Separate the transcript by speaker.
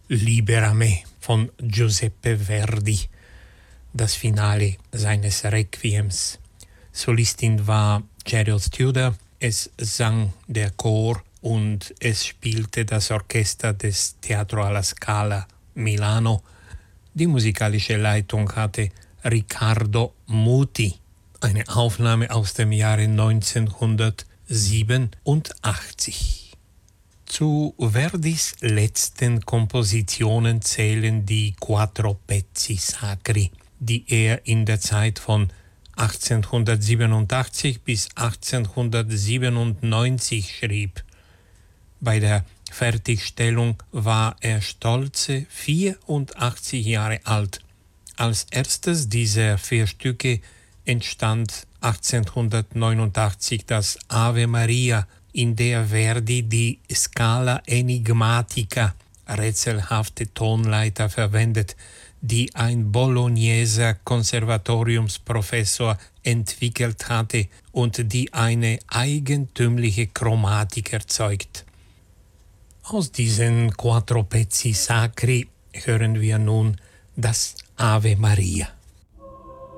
Speaker 1: Liberame von Giuseppe Verdi, das Finale seines Requiems. Solistin war Cheryl Tudor, es sang der Chor und es spielte das Orchester des Teatro alla Scala Milano. Die musikalische Leitung hatte Riccardo Muti, eine Aufnahme aus dem Jahre 1987. Zu Verdis letzten Kompositionen zählen die Quattro Pezzi Sacri, die er in der Zeit von 1887 bis 1897 schrieb. Bei der Fertigstellung war er stolze 84 Jahre alt. Als erstes dieser 4 Stücke entstand 1889 das Ave Maria, in der Verdi die Scala Enigmatica, rätselhafte Tonleiter, verwendet, die ein Bologneser Konservatoriumsprofessor entwickelt hatte und die eine eigentümliche Chromatik erzeugt. Aus diesen Quattro Pezzi Sacri hören wir nun das Ave Maria.